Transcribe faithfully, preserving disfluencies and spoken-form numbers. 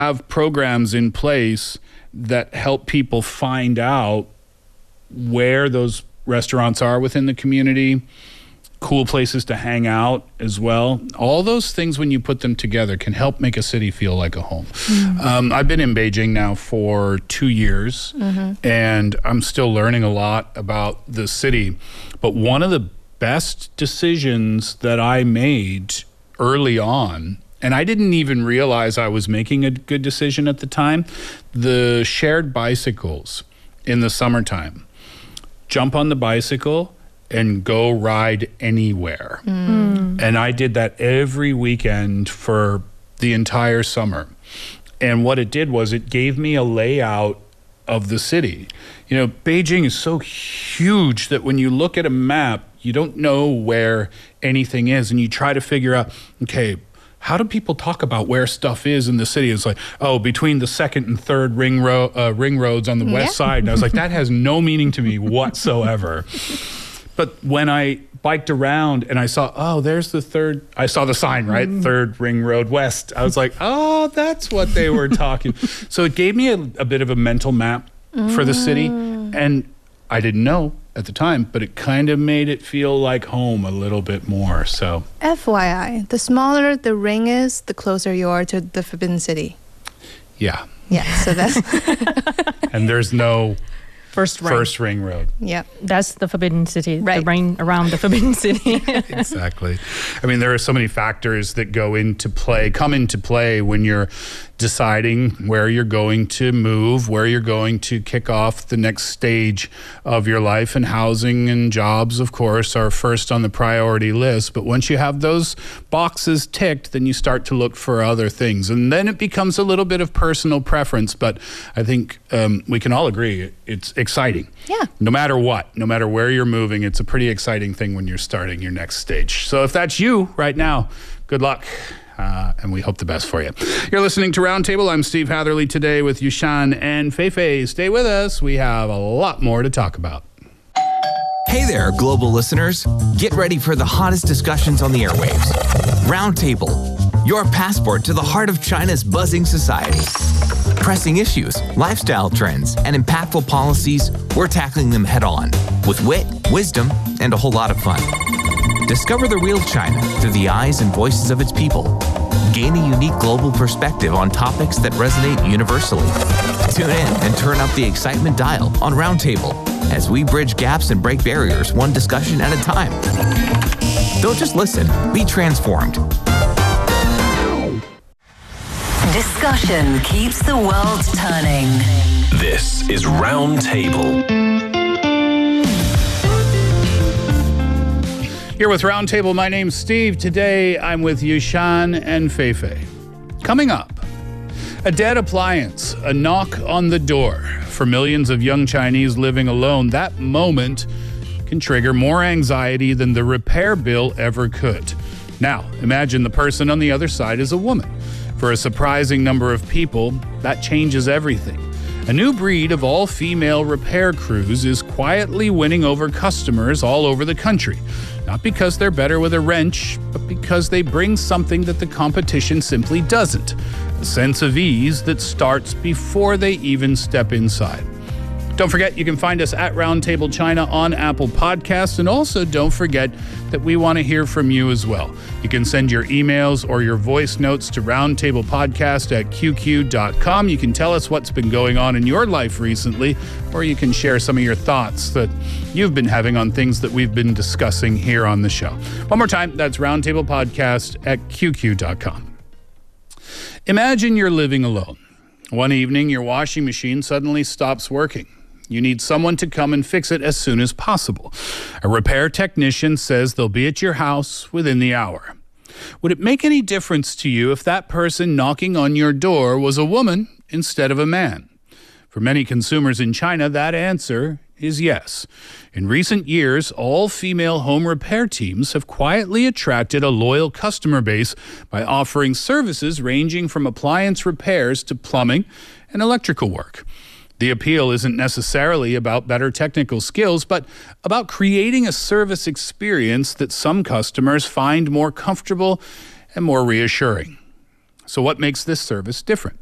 have programs in place that help people find out where those restaurants are within the community, cool places to hang out as well. All those things, when you put them together, can help make a city feel like a home. Mm-hmm. Um, I've been in Beijing now for two years, mm-hmm. and I'm still learning a lot about the city. But one of the best decisions that I made early on, and I didn't even realize I was making a good decision at the time, the shared bicycles in the summertime. Jump on the bicycle and go ride anywhere. Mm. And I did that every weekend for the entire summer. And what it did was it gave me a layout of the city. You know, Beijing is so huge that when you look at a map, you don't know where anything is, and you try to figure out, okay, how do people talk about where stuff is in the city? It's like, oh, between the second and third ring, ro- uh, ring roads on the west yeah. side. And I was like, that has no meaning to me whatsoever. But when I biked around and I saw, oh, there's the third, I saw the sign, right? Mm. Third Ring Road West. I was like, oh, that's what they were talking. So it gave me a, a bit of a mental map mm. for the city. And I didn't know at the time, but it kind of made it feel like home a little bit more. So F Y I, the smaller the ring is, the closer you are to the Forbidden City. Yeah. Yeah, so that's... And there's no... First ring. First ring road. Yeah. That's the Forbidden City. Right. The ring around the Forbidden City. Exactly. I mean, there are so many factors that go into play, come into play when you're deciding where you're going to move, where you're going to kick off the next stage of your life. And housing and jobs, of course, are first on the priority list. But once you have those boxes ticked, then you start to look for other things. And then it becomes a little bit of personal preference. But I think um, we can all agree it's exciting. Yeah. No matter what, no matter where you're moving, it's a pretty exciting thing when you're starting your next stage. So if that's you right now, good luck. Uh, and we hope the best for you. You're listening to Roundtable. I'm Steve Hatherley today with Yushan and Feifei. Stay with us. We have a lot more to talk about. Hey there, global listeners. Get ready for the hottest discussions on the airwaves. Roundtable, your passport to the heart of China's buzzing society. Pressing issues, lifestyle trends, and impactful policies, we're tackling them head on with wit, wisdom, and a whole lot of fun. Discover the real China through the eyes and voices of its people. Gain a unique global perspective on topics that resonate universally. Tune in and turn up the excitement dial on Roundtable as we bridge gaps and break barriers one discussion at a time. Don't just listen, be transformed. Discussion keeps the world turning. This is Roundtable. Here with Roundtable, my name's Steve. Today, I'm with Yushan and Feifei. Coming up, a dead appliance, a knock on the door. For millions of young Chinese living alone, that moment can trigger more anxiety than the repair bill ever could. Now, imagine the person on the other side is a woman. For a surprising number of people, that changes everything. A new breed of all-female repair crews is quietly winning over customers all over the country. Not because they're better with a wrench, but because they bring something that the competition simply doesn't. A sense of ease that starts before they even step inside. Don't forget, you can find us at Roundtable China on Apple Podcasts. And also don't forget that we want to hear from you as well. You can send your emails or your voice notes to roundtablepodcast at q q dot com. You can tell us what's been going on in your life recently, or you can share some of your thoughts that you've been having on things that we've been discussing here on the show. One more time, that's roundtablepodcast at q q dot com. Imagine you're living alone. One evening, your washing machine suddenly stops working. You need someone to come and fix it as soon as possible. A repair technician says they'll be at your house within the hour. Would it make any difference to you if that person knocking on your door was a woman instead of a man? For many consumers in China, that answer is yes. In recent years, all-female home repair teams have quietly attracted a loyal customer base by offering services ranging from appliance repairs to plumbing and electrical work. The appeal isn't necessarily about better technical skills, but about creating a service experience that some customers find more comfortable and more reassuring. So what makes this service different?